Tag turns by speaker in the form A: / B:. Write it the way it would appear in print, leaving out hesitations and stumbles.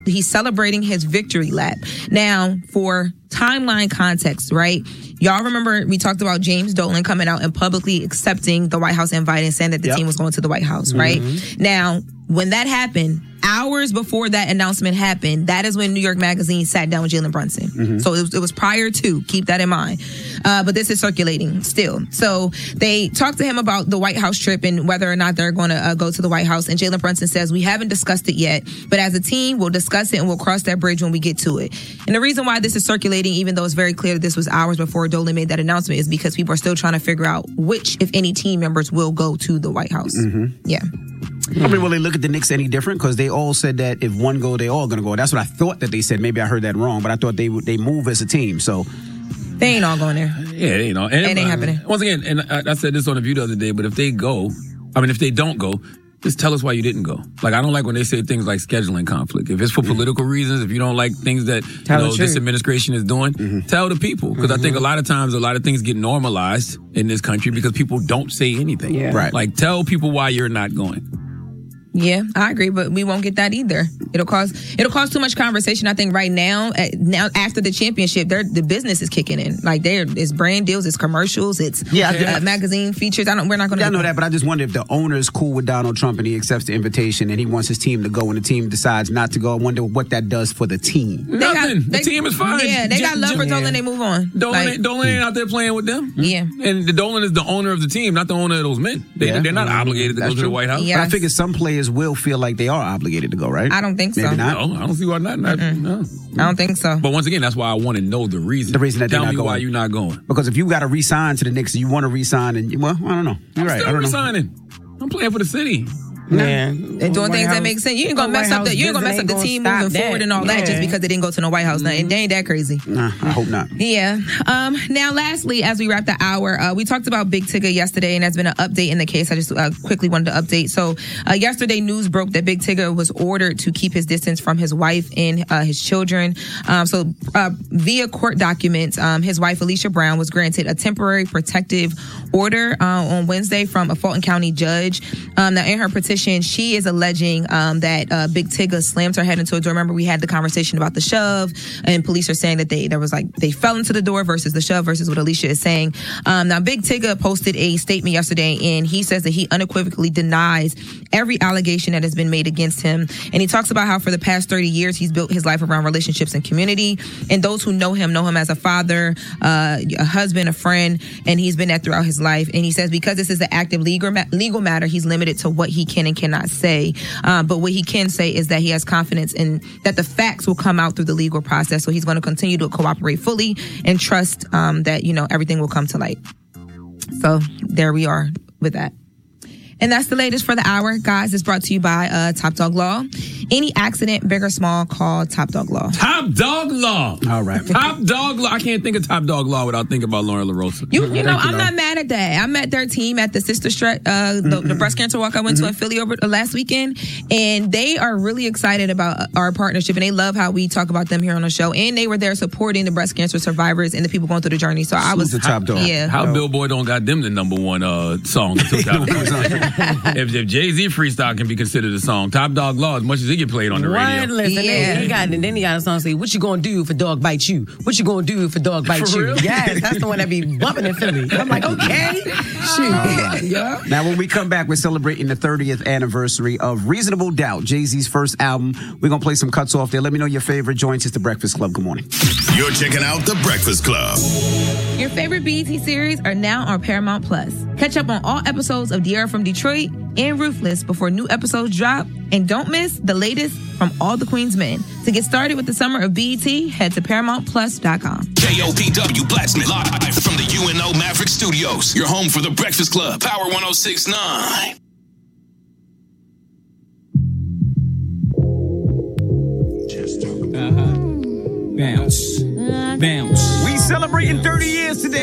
A: He's celebrating his victory lap. Now, for timeline context, right? Y'all remember we talked about James Dolan coming out and publicly accepting the White House invite and saying that the team was going to the White House, right? Now, when that happened, hours before that announcement happened, that is when New York Magazine sat down with Jalen Brunson. So it was prior to, keep that in mind. But this is circulating still. So they talked to him about the White House trip and whether or not they're going to go to the White House. And Jalen Brunson says, we haven't discussed it yet, but as a team, we'll discuss it and we'll cross that bridge when we get to it. And the reason why this is circulating, even though it's very clear that this was hours before Dolan made that announcement, is because people are still trying to figure out which, if any, team members will go to the White House. Yeah.
B: I mean, will they look at the Knicks any different? Because they all said that if one go, they all going to go. That's what I thought that they said. Maybe I heard that wrong, but I thought they move as a team. So
A: they ain't all going there.
C: Yeah, they ain't all.
A: And it ain't happening.
C: Once again, and I said this on the View the other day, but if they don't go, just tell us why you didn't go. Like, I don't like when they say things like scheduling conflict. If it's for political reasons, if you don't like things that this administration is doing, tell the people. Because I think a lot of times, a lot of things get normalized in this country because people don't say anything.
A: Yeah.
B: Right.
C: Like, tell people why you're not going.
A: Yeah, I agree, but we won't get that either. It'll cause too much conversation. I think right now after the championship, the business is kicking in. Like it's brand deals, it's commercials, it's magazine features. We're not going to.
B: I know that, but I just wonder if the owner is cool with Donald Trump and he accepts the invitation and he wants his team to go and the team decides not to go. I wonder what that does for the team.
C: Nothing. The team is fine.
A: Yeah, they got love for Dolan. They move on.
C: Dolan ain't out there playing with them.
A: Yeah,
C: and Dolan is the owner of the team, not the owner of those men. They're not obligated to go to the White House.
A: Yes.
B: But I figure some players will feel like they are obligated to go, right?
A: I don't think so.
B: Maybe not.
C: No, I don't see why not. No.
A: I don't think so.
C: But once again, that's why I want to know the reason.
B: The reason that
C: Tell
B: they're not
C: me
B: going.
C: why you're not going.
B: Because if you got to re-sign to the Knicks and you want to re-sign, and I don't know. You're right. I don't know.
C: Resigning. I'm playing for the city.
A: Man, they're doing things that make sense. You ain't gonna mess up the team moving forward and all that just because they didn't go to the White House. And they ain't that crazy.
B: Nah, I hope not.
A: Yeah. Now, lastly, as we wrap the hour, we talked about Big Tigger yesterday, and there's been an update in the case. I just quickly wanted to update. So, yesterday, news broke that Big Tigger was ordered to keep his distance from his wife and his children. So, via court documents, his wife Alicia Brown was granted a temporary protective order on Wednesday from a Fulton County judge. Now, in her petition, she is alleging that Big Tigger slammed her head into a door. Remember, we had the conversation about the shove, and police are saying that they fell into the door versus the shove versus what Alicia is saying. Now, Big Tigger posted a statement yesterday, and he says that he unequivocally denies every allegation that has been made against him. And he talks about how for the past 30 years, he's built his life around relationships and community. And those who know him as a father, a husband, a friend, and he's been that throughout his life. And he says because this is an active legal matter, he's limited to what he can and cannot say. But what he can say is that he has confidence in that the facts will come out through the legal process. So he's going to continue to cooperate fully and trust that, everything will come to light. So there we are with that. And that's the latest for the hour. Guys, it's brought to you by Top Dog Law. Any accident, big or small, call Top Dog Law.
C: Top Dog Law.
B: All right.
C: Top Dog Law. I can't think of Top Dog Law without thinking about Lauren LaRosa.
A: I'm not mad at that. I met their team at the Sister Stretch, the breast cancer walk I went to in Philly over last weekend. And they are really excited about our partnership. And they love how we talk about them here on the show. And they were there supporting the breast cancer survivors and the people going through the journey. So I was
B: the Top Dog.
A: Yeah.
C: How Billboard don't got them the number one song in 2000. If Jay-Z freestyle can be considered a song, Top Dog Law, as much as it get played on the radio.
D: Listen, then he got a song say, "What you gonna do if a dog bites you? What you gonna do if a dog bites you?"
C: Real?
D: Yes, that's the one that be bumping in Philly. I'm like, okay, shoot.
B: Yeah. Now, when we come back, we're celebrating the 30th anniversary of Reasonable Doubt, Jay-Z's first album. We're gonna play some cuts off there. Let me know your favorite joints. It's The Breakfast Club. Good morning.
E: You're checking out The Breakfast Club.
A: Your favorite BET series are now on Paramount Plus. Catch up on all episodes of De'Ara from Detroit and Ruthless before new episodes drop. And don't miss the latest from All the Queen's Men. To get started with the summer of BET, head to ParamountPlus.com.
E: KOPW Blacksmith, live from the UNO Maverick Studios. Your home for The Breakfast Club. Power 106.9.
F: Bounce. We celebrating 30 years today.